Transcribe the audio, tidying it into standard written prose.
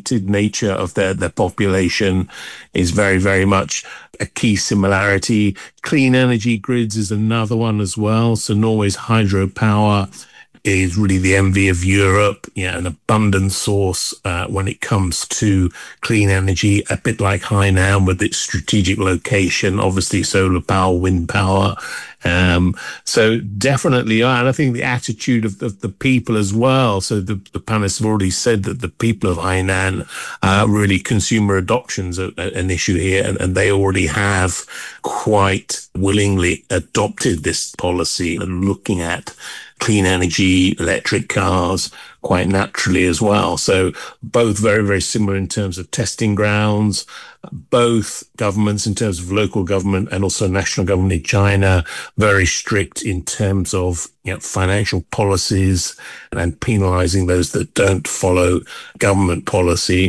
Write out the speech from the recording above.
concentrated nature of their population is very, very much a key similarity. Clean energy grids is another one as well. So Norway's hydropower is really the envy of Europe, an abundant source when it comes to clean energy, a bit like Hainan with its strategic location, obviously solar power, wind power. So definitely, and I think the attitude of the people as well. So the panelists have already said that the people of Hainan, really consumer adoption's an issue here, and they already have quite willingly adopted this policy and looking at clean energy, electric cars, quite naturally as well. So both very, very similar in terms of testing grounds. Both governments, in terms of local government and also national government in China, very strict in terms of financial policies and penalizing those that don't follow government policy.